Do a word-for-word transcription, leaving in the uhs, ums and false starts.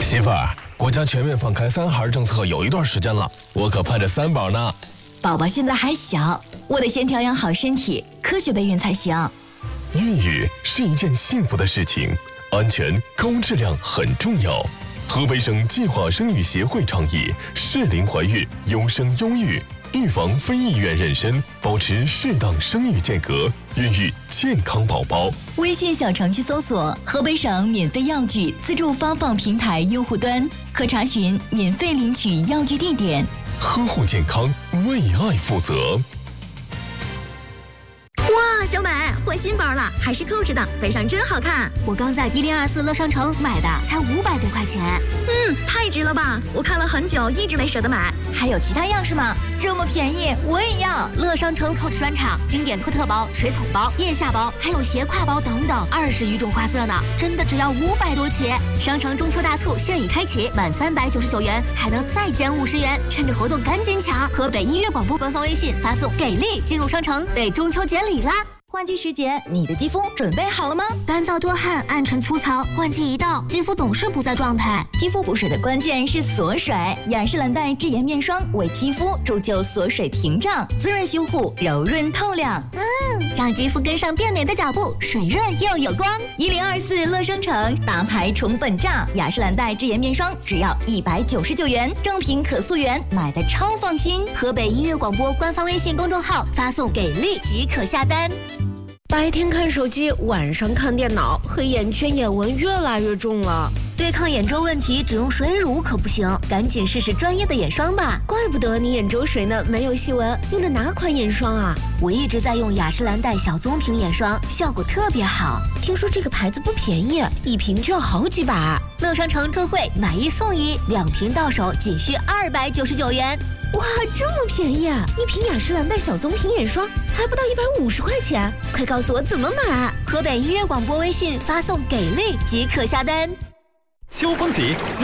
媳妇儿，国家全面放开三孩政策有一段时间了，我可盼着三宝呢。 宝宝现在还小，我得先调养好身体，科学备孕才行。 孕育是一件幸福的事情，安全高质量很重要。河北省计划生育协会倡议适龄怀孕，优生优育，预防非意愿妊娠，保持适当生育间隔，孕育健康宝宝。 微信小程序搜索河北省免费药具自助发放平台用户端，可查询免费领取药具地点。 呵护健康，为爱负责。 哇，小美换新包了，还是扣着的，背上真好看。 我刚在一零二四乐商城买的，才五百多块钱。 嗯，太值了吧！我看了很久，一直没舍得买。 还有其他样式吗？这么便宜，我也要！ 乐商城 Coach 专场，经典托特包、水桶包、腋下包，还有斜挎包等等，二十余种花色呢，真的只要五百多起。商城中秋大促现已开启，满三百九十九元还能再减五十元，趁着活动赶紧抢！河北音乐广播官方微信发送“给力”进入商城，为中秋节礼啦！ 换季时节，你的肌肤准备好了吗？ 干燥多汗、暗沉粗糙，换季一到，肌肤总是不在状态。 肌肤补水的关键是锁水，雅诗兰黛智妍面霜为肌肤铸就锁水屏障，滋润修护，柔润透亮。 嗯，让肌肤跟上变美的脚步，水润又有光。 一零二四乐商城大牌宠粉价，雅诗兰黛智妍面霜只要一百九十九元，正品可溯源，买的超放心。 河北音乐广播官方微信公众号发送“给力”即可下单。 白天看手机，晚上看电脑，黑眼圈、眼纹越来越重了。 对抗眼周问题，只用水乳可不行，赶紧试试专业的眼霜吧。 怪不得你眼周水嫩，没有细纹，用的哪款眼霜啊？ 我一直在用雅诗兰黛小棕瓶眼霜，效果特别好。 听说这个牌子不便宜，一瓶就要好几百。 乐商城特惠，买一送一，两瓶到手仅需二百九十九元。 哇，这么便宜啊！一瓶雅诗兰黛小棕瓶眼霜还不到一百五十块钱，快告诉我怎么买！ 河北音乐广播微信发送“给力”即可下单。 秋风起。